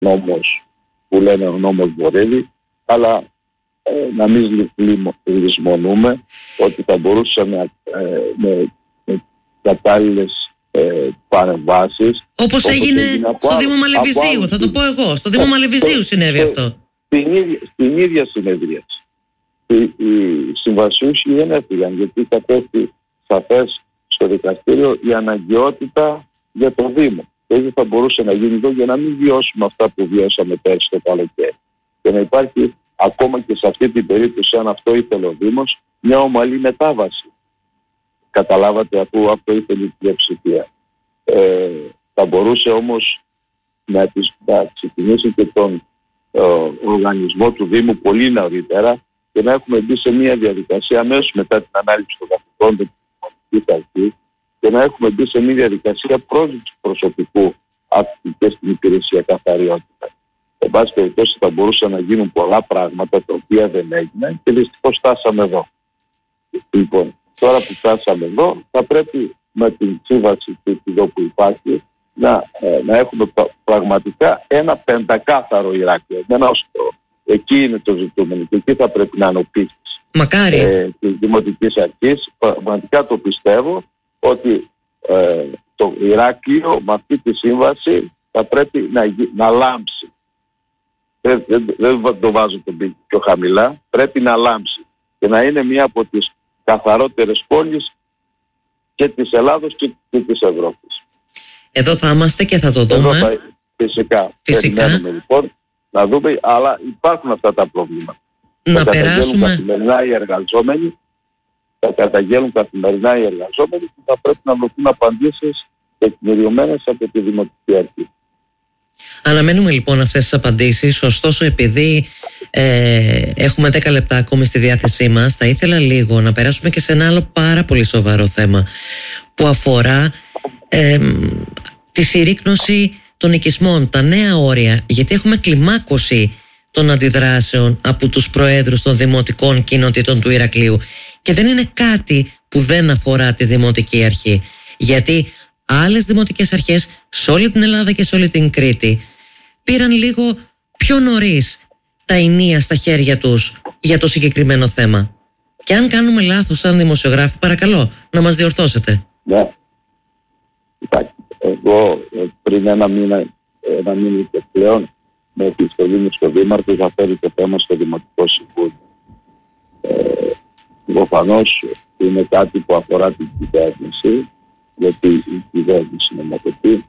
νόμος που λένε ο νόμος Βορύδη, αλλά να μην λησμονούμε ότι θα μπορούσαμε με κατάλληλες παρεμβάσεις, όπως έγινε στο Δήμο Μαλεβιζίου, θα το πω εγώ. Στο Δήμο Μαλεβιζίου συνέβη αυτό. Στην ίδια συνεδρία. Οι συμβασιούχοι δεν έφυγαν, γιατί κατέστη σαφές στο δικαστήριο η αναγκαιότητα για το Δήμο. Έτσι θα μπορούσε να γίνει εδώ για να μην βιώσουμε αυτά που βιώσαμε πέρσι το καλοκαίρι. Και να υπάρχει ακόμα και σε αυτή την περίπτωση, αν αυτό ήθελε ο Δήμος, μια ομαλή μετάβαση. Καταλάβατε, αφού αυτό ήθελε η πλειοψηφία. Θα μπορούσε όμως να ξεκινήσει και τον οργανισμό του Δήμου πολύ νωρίτερα και να έχουμε μπει σε μια διαδικασία αμέσως μετά την ανάληψη των καθηκόντων της Δημοτικής Αρχής και να έχουμε μπει σε μια διαδικασία πρόσληψης προσωπικού και στην υπηρεσία καθαριότητα. Εν πάση περιπτώσει θα μπορούσαν να γίνουν πολλά πράγματα τα οποία δεν έγιναν και δυστυχώς φτάσαμε εδώ. Λοιπόν, τώρα που φτάσαμε εδώ θα πρέπει με την σύμβαση που υπάρχει να έχουμε πραγματικά ένα πεντακάθαρο Ηράκλειο. Εκεί είναι το ζητούμενο και εκεί θα πρέπει να είναι ο πίστης της Δημοτικής Αρχής. Πραγματικά το πιστεύω ότι το Ηράκλειο με αυτή τη σύμβαση θα πρέπει να λάμψει. Δεν το βάζω τον πύχη πιο χαμηλά. Πρέπει να λάμψει και να είναι μία από τις καθαρότερες πόλεις και της Ελλάδος και της Ευρώπης. Εδώ θα είμαστε και θα το δούμε. Φυσικά. Περιμένουμε λοιπόν να δούμε, αλλά υπάρχουν αυτά τα προβλήματα. Να περάσουμε. Θα καταγγέλνουν καθημερινά οι εργαζόμενοι και θα πρέπει να δοθούν απαντήσεις τεκμηριωμένες από τη Δημοτική Αρχή. Αναμένουμε λοιπόν αυτές τις απαντήσεις. Ωστόσο, επειδή έχουμε 10 λεπτά ακόμη στη διάθεσή μας, θα ήθελα λίγο να περάσουμε και σε ένα άλλο πάρα πολύ σοβαρό θέμα που αφορά τη συρρίκνωση των οικισμών, τα νέα όρια, γιατί έχουμε κλιμάκωση των αντιδράσεων από τους προέδρους των δημοτικών κοινοτήτων του Ηρακλείου και δεν είναι κάτι που δεν αφορά τη Δημοτική Αρχή, γιατί άλλες δημοτικές αρχές σε όλη την Ελλάδα και σε όλη την Κρήτη πήραν λίγο πιο νωρίς τα ενία στα χέρια τους για το συγκεκριμένο θέμα. Και αν κάνουμε λάθος σαν δημοσιογράφοι, παρακαλώ να μας διορθώσετε. Ναι. Εγώ πριν ένα μήνα και πλέον με επιστολή μου στο Δήμαρχο θα φέρει το θέμα στο Δημοτικό Συμβούλιο. Προφανώς είναι κάτι που αφορά την κυβέρνηση, γιατί η κυβέρνηση νομοθετεί,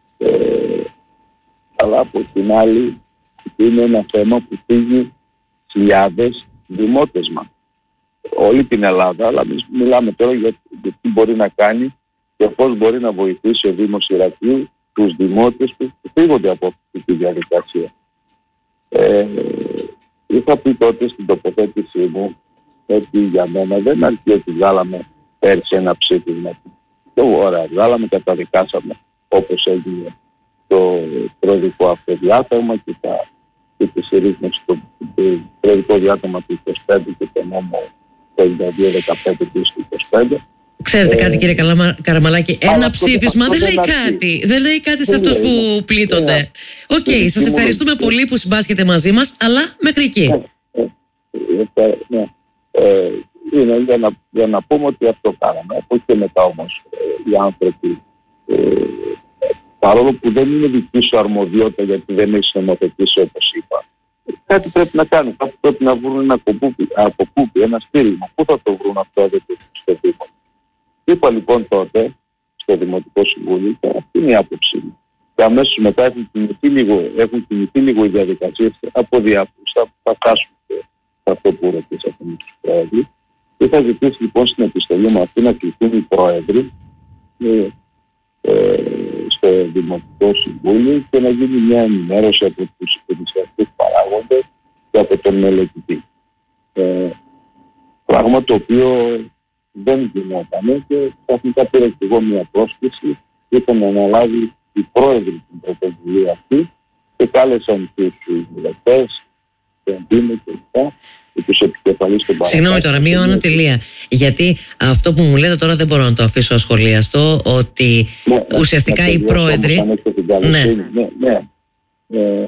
αλλά από την άλλη είναι ένα θέμα που φύγει χιλιάδες δημότες μας. Όλη την Ελλάδα, αλλά μιλάμε τώρα για τι μπορεί να κάνει και πώς μπορεί να βοηθήσει ο Δήμος Ηρακλείου τους δημότες που φύγονται από αυτή τη διαδικασία. Είχα πει τότε στην τοποθέτησή μου ότι για μένα δεν αρκεί ότι βγάλαμε πέρσι ένα ψήφισμα. Ωραία, βγάλαμε, καταδικάσαμε όπως έγινε το προεδρικό αυτοδιάταγμα και τη συρρίκνωση του προεδρικό διάταγμα του 25 και το νόμο 52-15 του 25. Ξέρετε κάτι, κύριε Καραμαλάκη, ένα ψήφισμα δεν λέει κάτι. Δεν λέει κάτι σε αυτούς που πλήττονται. Οκ, σας ευχαριστούμε πολύ που συμπάσχετε μαζί μας, αλλά μέχρι εκεί. Είναι για να πούμε ότι αυτό κάναμε. Από και μετά όμως οι άνθρωποι, παρόλο που δεν είναι δική σου αρμοδιότητα γιατί δεν έχεις νομοθετήσει όπως είπα, κάτι πρέπει να κάνουν. Κάτι πρέπει να βρουν ένα κοπούπι, ένα στήριγμα. Πού θα το βρουν αυτό εδώ στο Δήμο? Είπα λοιπόν τότε στο Δημοτικό Συμβούλιο και αυτή είναι η άποψή μου. Και αμέσως μετά έχουν κινηθεί λίγο οι διαδικασίες από διάφορους. Θα φτάσουμε σε αυτό που ρωτήσατε με τους πρόεδρους. Και θα ζητήσει λοιπόν στην επιστολή μου αυτή να κληθούν οι πρόεδροι στο Δημοτικό Συμβούλιο και να γίνει μια ενημέρωση από τους υπηρεσιακούς παράγοντες και από τον μελετητή. Πράγμα το οποίο δεν γινόταν και καθημερινά πήρα και εγώ μια πρόσκληση και είχαν αναλάβει οι πρόεδροι την πρωτοβουλία αυτή και κάλεσαν τους βουλευτές, τον Δήμο και τους επικεφαλείς των παραγωγών. Συγγνώμη τώρα, μειώνω τελεία. Γιατί αυτό που μου λέτε τώρα δεν μπορώ να το αφήσω ασχολίαστο, ότι ουσιαστικά οι πρόεδροι... Ναι.